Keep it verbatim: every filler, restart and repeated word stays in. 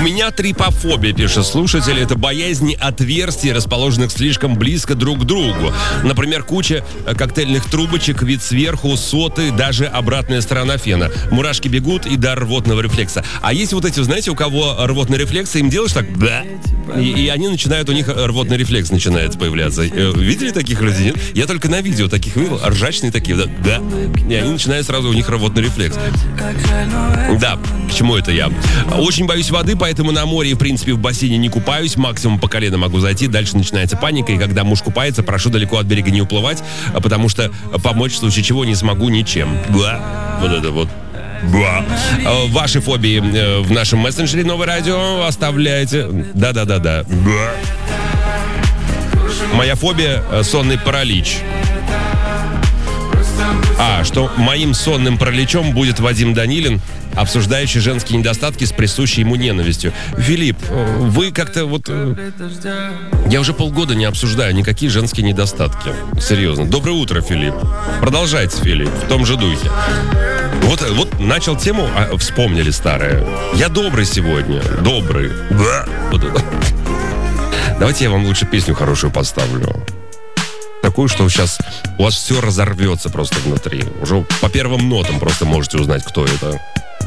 меня трипофобия, пишет слушатель. Это боязнь отверстий, расположенных слишком близко друг к другу. Например, куча коктейльных трубочек, вид сверху, соты, даже обратная сторона фена. Мурашки бегут и до рвотного рефлекса. А есть вот эти, знаете, у кого рвотный рефлекс, им делаешь так, да, и, и они начинают, у них рвотный рефлекс начинает появляться. Видели таких людей? Нет? Я только на видео таких видел, ржачные такие, да, да. И они начинают сразу, у них рвотный рефлекс. Да, к чему это я? Очень боюсь воды, поэтому на море, в принципе, в бассейне не купаюсь. Максимум по колено могу зайти. Дальше начинается паника. И когда муж купается, прошу далеко от берега не уплывать, потому что помочь в случае чего не смогу ничем. Бла. Вот это вот. Бла. Ваши фобии в нашем мессенджере «Новое радио» оставляйте. Да-да-да-да. Бла. Моя фобия — сонный паралич. А, что моим сонным параличом будет Вадим Данилин, обсуждающий женские недостатки с присущей ему ненавистью. Филипп, вы как-то вот... Я уже полгода не обсуждаю никакие женские недостатки. Серьезно. Доброе утро, Филипп. Продолжайте, Филипп, в том же духе. Вот, вот начал тему, а вспомнили старое. Я добрый сегодня. Добрый. Вот это. Давайте я вам лучше песню хорошую поставлю. Такую, что сейчас у вас все разорвется просто внутри. Уже по первым нотам просто можете узнать, кто это.